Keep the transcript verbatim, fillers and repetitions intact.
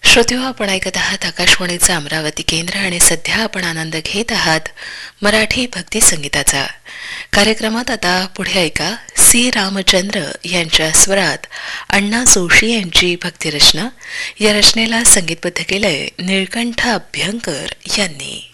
श्रोत्यो, आपण ऐकत आहात आकाशवाणीचं अमरावती केंद्र आणि सध्या आपण आनंद घेत आहात मराठी भक्ती संगीताचा. कार्यक्रमात आता पुढे ऐका सी रामचंद्र यांच्या स्वरात अण्णा जोशी यांची भक्तिरचना. या रचनेला संगीतबद्ध केलंय निळकंठ अभ्यंकर यांनी.